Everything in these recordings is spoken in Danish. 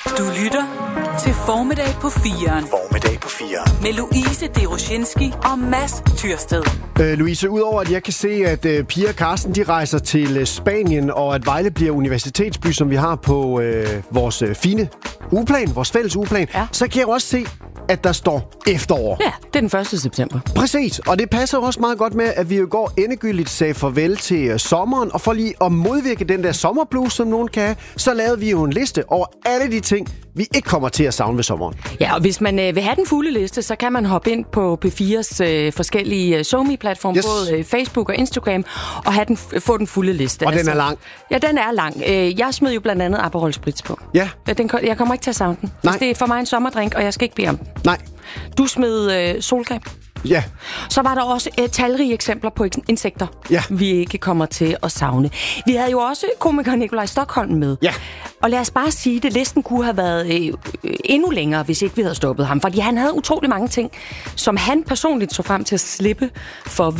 Du lytter til Formiddag på 4'eren. Formiddag på 4'eren. Med Louise Deroshinski og Mads Tyrsted. Louise, udover at jeg kan se, at Pia og Carsten de rejser til Spanien, og at Vejle bliver universitetsby, som vi har på vores fine ugeplan, vores fælles ugeplan, så kan jeg også se, at der står efterår. Ja, det er den 1. september. Præcis, og det passer også meget godt med, at vi jo går endegyldigt sagde farvel til sommeren, og for lige at modvirke den der sommerblues, som nogen kan have, så lavede vi jo en liste over alle de ting, vi ikke kommer til at savne ved sommeren. Ja, og hvis man vil have den fulde liste, så kan man hoppe ind på P4's forskellige SoMe-platforme, både Facebook og Instagram, og få den fulde liste. Og den er lang. Ja, den er lang. Jeg smed jo blandt andet Aperol Spritz på. Ja. Jeg kommer ikke til at savne den. Nej. Det er for mig en sommerdrink, og jeg skal ikke bede om den. Nej. Du smed solcreme. Ja. Så var der også talrige eksempler på insekter, vi ikke kommer til at savne. Vi havde jo også komiker Nikolaj Stokholm med. Ja. Og lad os bare sige, at listen kunne have været endnu længere, hvis ikke vi havde stoppet ham. Fordi han havde utrolig mange ting, som han personligt så frem til at slippe for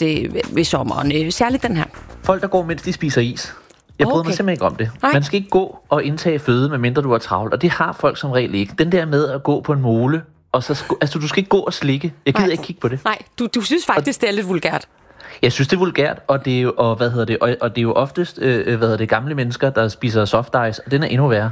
ved sommeren. Særligt den her. Folk, der går, mens de spiser is. Jeg bryder mig simpelthen ikke om det. Nej. Man skal ikke gå og indtage føde, medmindre du er travlt. Og det har folk som regel ikke. Den der med at gå på en mole, og så du skal ikke gå og slikke. Jeg gider ikke kigge på det. Nej, du synes faktisk, det er lidt vulgært. Jeg synes, det er vulgært, og det er jo, og det er jo oftest gamle mennesker, der spiser soft ice, og den er endnu værre.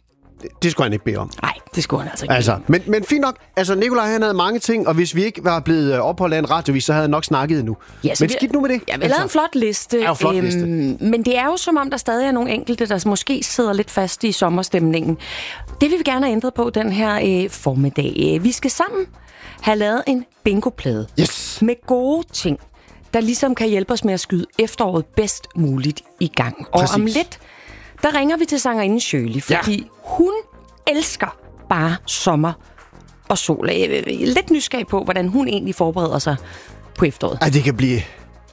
Det skulle han ikke bede om. Nej, det skulle han altså ikke. Men fint nok. Altså, Nikolaj, han havde mange ting, og hvis vi ikke var blevet opholdt af en radiovis, så havde han nok snakket nu. Ja, men skidt nu med det. Ja, vi har lavet en flot liste. Ja, flot liste. Men det er jo som om, der stadig er nogle enkelte, der måske sidder lidt fast i sommerstemningen. Det vil vi gerne have ændret på den her formiddag. Vi skal sammen have lavet en bingoplade. Yes. Med gode ting, der ligesom kan hjælpe os med at skyde efteråret bedst muligt i gang. Og om lidt, der ringer vi til sangerinden Shirley, fordi hun elsker bare sommer og sol. Jeg er lidt nysgerrig på, hvordan hun egentlig forbereder sig på efteråret. Ej, det kan blive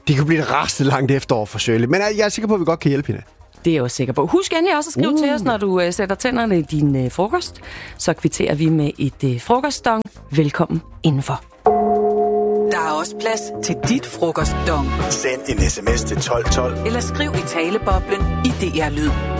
et rasende langt efterår for Shirley, men jeg er sikker på, at vi godt kan hjælpe hende. Det er jeg også sikker på. Husk endelig også at skrive til os, når du sætter tænderne i din frokost. Så kvitterer vi med et frokostdong. Velkommen indenfor. Der er også plads til dit frokostdong. Send en sms til 1212. Eller skriv i taleboblen i DR Lyd.